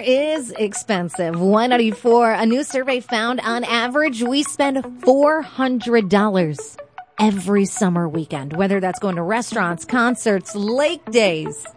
is expensive. Y94, a new survey found on average we spend $400 every summer weekend, whether that's going to restaurants, concerts, lake days.